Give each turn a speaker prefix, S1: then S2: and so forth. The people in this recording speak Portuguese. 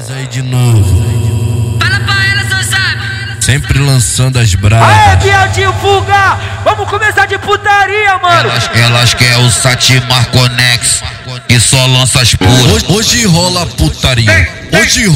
S1: Nós aí de novo.
S2: Fala pra ela, seu sabe.
S1: Sempre lançando as bravas.
S3: Aê, viadinho vulgar! Vamos começar de putaria, mano!
S4: Elas querem o Satimar Conex e só lança as puras.
S1: Hoje rola putaria. Hoje